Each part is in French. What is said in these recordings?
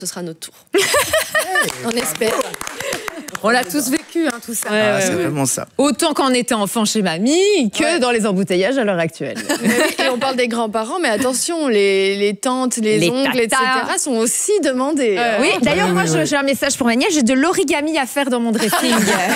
ce sera notre tour. On espère. On l'a tous vécu, hein, tout ça. C'est vraiment ça. Autant quand on était enfant chez mamie que dans les embouteillages à l'heure actuelle. Et on parle des grands-parents, mais attention, les tantes, les oncles, etc. sont aussi demandés. Oui, d'ailleurs, moi, j'ai un message pour ma nièce. J'ai de l'origami à faire dans mon dressing.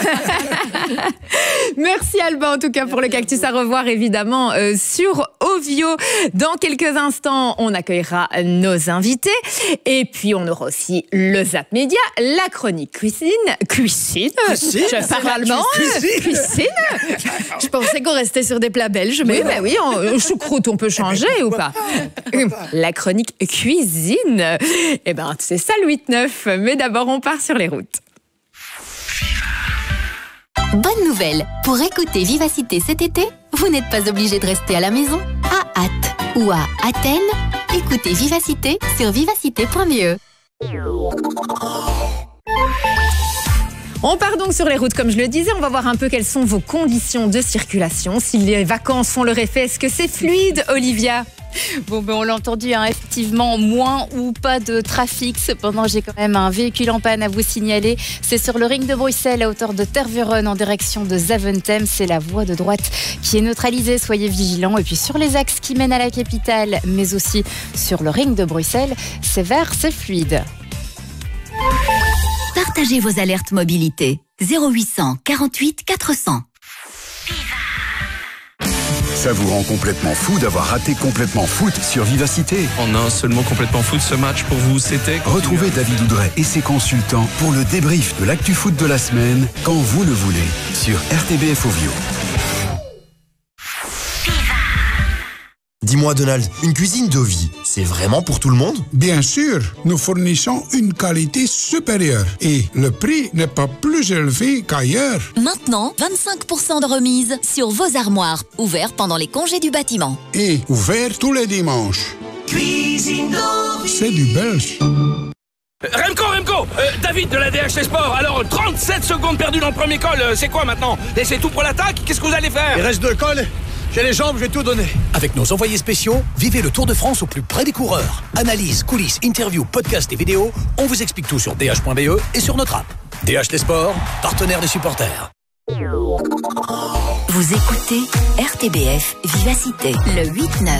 Merci Alba, en tout cas, pour le cactus. À revoir, évidemment, sur Ovio. Dans quelques instants, on accueillera nos invités. Et puis, on aura aussi le Zap Média, la chronique cuisine. Je parle allemand. Cuisine. Je pensais qu'on restait sur des plats belges. Mais oui, choucroute, on peut changer ou pas, La chronique cuisine. Eh ben, c'est ça le 8-9. Mais d'abord, on part sur les routes. Bonne nouvelle! Pour écouter Vivacité cet été, vous n'êtes pas obligé de rester à la maison. À Ath ou à Athènes, écoutez Vivacité sur vivacité.be. On part donc sur les routes, comme je le disais. On va voir un peu quelles sont vos conditions de circulation. Si les vacances font leur effet, est-ce que c'est fluide, Olivia ? Bon, on l'a entendu, hein, effectivement, moins ou pas de trafic. Cependant, j'ai quand même un véhicule en panne à vous signaler. C'est sur le ring de Bruxelles, à hauteur de Tervuren, en direction de Zaventem. C'est la voie de droite qui est neutralisée. Soyez vigilants. Et puis sur les axes qui mènent à la capitale, mais aussi sur le ring de Bruxelles, c'est vert, c'est fluide. Partagez vos alertes mobilité. 0800 48 400. Ça vous rend complètement fou d'avoir raté Complètement Foot sur Vivacité. En un seul mot, Complètement Foot, ce match pour vous, c'était... Retrouvez David Oudret et ses consultants pour le débrief de l'actu foot de la semaine, quand vous le voulez, sur RTBF Ovio. Dis-moi Donald, une cuisine d'Ovie, c'est vraiment pour tout le monde? Bien sûr, nous fournissons une qualité supérieure et le prix n'est pas plus élevé qu'ailleurs. Maintenant, 25% de remise sur vos armoires, ouverts pendant les congés du bâtiment. Et ouvert tous les dimanches. Cuisine d'Ovie. C'est du belge. Remco, David de la DHT Sport. Alors, 37 secondes perdues dans le premier col, c'est quoi maintenant? Laissez tout pour l'attaque? Qu'est-ce que vous allez faire? Il reste 2 cols. J'ai les jambes, je vais tout donner. Avec nos envoyés spéciaux, vivez le Tour de France au plus près des coureurs. Analyse, coulisses, interviews, podcasts et vidéos, on vous explique tout sur dh.be et sur notre app. DHT Sport, partenaire des supporters. Vous écoutez RTBF Vivacité, le 8-9.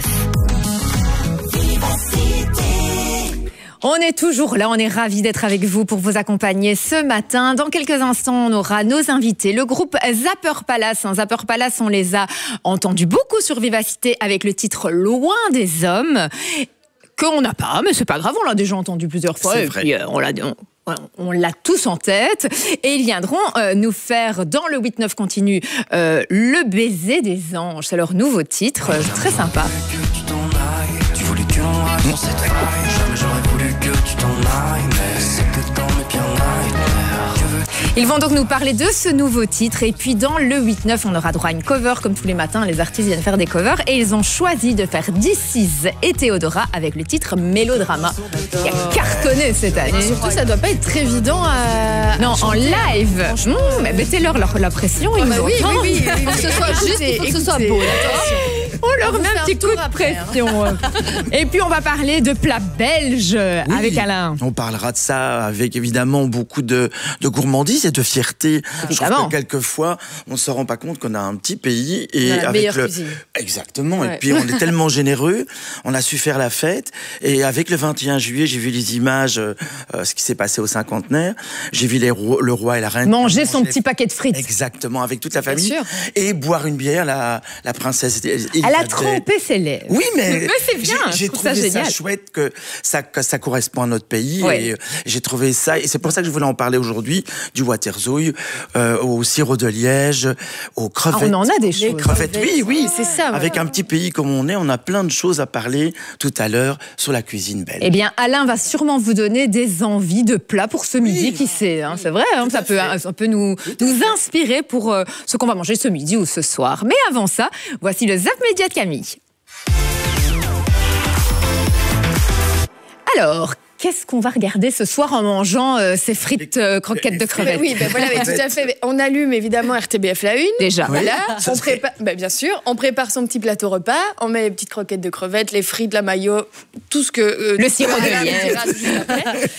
On est toujours là, on est ravis d'être avec vous pour vous accompagner ce matin. Dans quelques instants, on aura nos invités, le groupe Zapper Palace. Zapper Palace, on les a entendus beaucoup sur Vivacité avec le titre Loin des hommes, qu'on n'a pas, mais c'est pas grave, on l'a déjà entendu plusieurs fois. C'est vrai. Puis, on l'a tous en tête. Et ils viendront nous faire, dans le 8-9 continu, le baiser des anges. C'est leur nouveau titre, très sympa. Tu voulais qu'on reste dans cette faille. Jamais j'aurais voulu que tu t'en ailles, mais c'était dans mes pires nightmares. Ils vont donc nous parler de ce nouveau titre. Et puis dans le 8-9, on aura droit à une cover. Comme tous les matins, les artistes viennent faire des covers. Et ils ont choisi de faire This Is et Théodora avec le titre Mélodrama, qui a cartonné cette année. Et surtout, ça doit pas être très évident à... Non, en live. Mais mettez-leur la pression. Ils nous oui, entendent. il faut que ce soit juste, il faut que ce soit beau. On leur met un petit coup de pression. Et puis on va parler de plats belges avec Alain. On parlera de ça avec évidemment beaucoup de gourmandise et de fierté. Je trouve que quelquefois, on ne se rend pas compte qu'on a un petit pays et on a la avec meilleure cuisine. Exactement. Ouais. Et puis on est tellement généreux, on a su faire la fête. Et avec le 21 juillet, j'ai vu les images, ce qui s'est passé au cinquantenaire. J'ai vu le roi et la reine manger son petit paquet de frites. Exactement, avec toute la famille. Et boire une bière, la princesse. Elle a trempé ses lèvres. Oui, mais c'est bien. J'ai trouvé ça chouette que ça correspond à notre pays. Ouais. Et j'ai trouvé ça, et c'est pour ça que je voulais en parler aujourd'hui, du Waterzooi, au sirop de liège, aux crevettes. On en a des choses. Les crevettes, oui. C'est ça. Avec un petit pays comme on a plein de choses à parler tout à l'heure sur la cuisine belge. Eh bien, Alain va sûrement vous donner des envies de plats pour ce midi, qui sait. Hein, c'est vrai, hein, ça peut nous inspirer pour ce qu'on va manger ce midi ou ce soir. Mais avant ça, voici le Zap Média de Camille. Alors, qu'est-ce qu'on va regarder ce soir en mangeant ces frites croquettes de crevettes? Oui, voilà, tout à fait. On allume évidemment RTBF la 1. Déjà. Voilà. On prépare, bien sûr, on prépare son petit plateau repas. On met les petites croquettes de crevettes, les frites, la mayo, tout ce que... le sirop de liège.